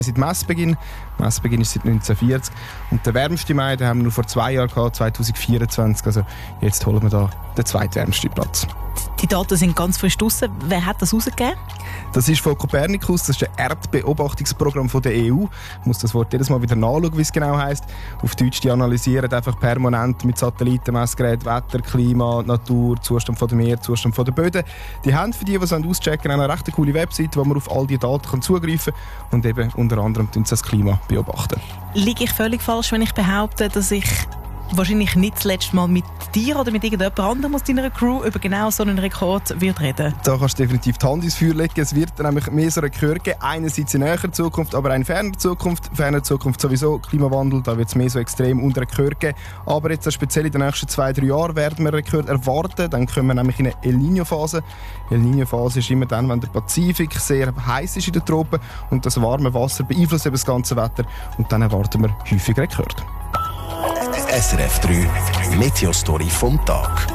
Seit Messbeginn. Messbeginn ist seit 1940. Und der wärmste Mai, den haben wir nur vor 2 Jahren gehabt, 2024. Also jetzt holen wir da den zweitwärmsten Platz. Die Daten sind ganz frisch draussen. Wer hat das herausgegeben? Das ist von Copernicus, das ist ein Erdbeobachtungsprogramm von der EU. Ich muss das Wort jedes Mal wieder nachschauen, wie es genau heisst. Auf Deutsch, die analysieren einfach permanent mit Satellitenmessgeräten Wetter, Klima, Natur, Zustand der Meer, Zustand der Böden. Die haben für die es auschecken, eine recht coole Webseite, wo man auf all die Daten zugreifen kann und eben unter anderem das Klima beobachten. Liege ich völlig falsch, wenn ich behaupte, dass ich wahrscheinlich nicht das letzte Mal mit dir oder mit irgendjemand anderem aus deiner Crew über genau so einen Rekord wird reden? Da kannst du definitiv die Hand ins Feuer legen. Es wird nämlich mehr so Rekorde geben. Einerseits in näherer Zukunft, aber auch in ferner Zukunft. Ferner Zukunft sowieso, Klimawandel, da wird es mehr so extrem unter Rekorde geben. Aber jetzt speziell in den nächsten 2-3 Jahren werden wir Rekorde erwarten. Dann kommen wir nämlich in eine El Niño-Phase. El Niño-Phase ist immer dann, wenn der Pazifik sehr heiß ist in den Tropen und das warme Wasser beeinflusst eben das ganze Wetter. Und dann erwarten wir häufig Rekorde. SRF 3 Meteostory vom Tag.